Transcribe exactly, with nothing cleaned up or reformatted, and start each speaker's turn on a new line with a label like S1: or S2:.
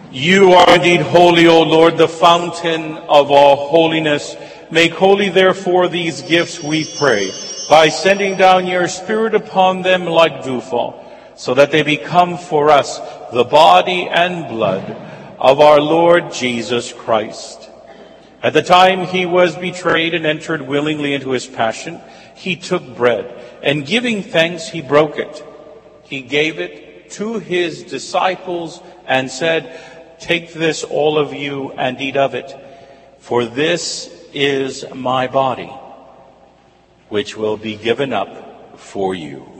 S1: You are indeed holy, O Lord, the fountain of all holiness. Make holy, therefore, these gifts, we pray, by sending down your Spirit upon them like dewfall, so that they become for us the body and blood of our Lord Jesus Christ. At the time he was betrayed and entered willingly into his passion, he took bread, and giving thanks, he broke it. He gave it to his disciples and said, "Take this, all of you, and eat of it, for this is my body, which will be given up for you."